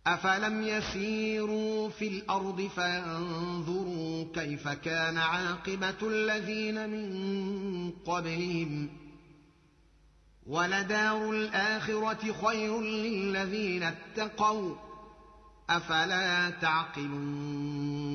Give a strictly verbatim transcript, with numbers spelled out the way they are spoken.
أفلم يسيروا في الأرض فينظروا كيف كان عاقبة الذين من قبلهم ولدار الآخرة خير للذين اتقوا أفلا تعقلون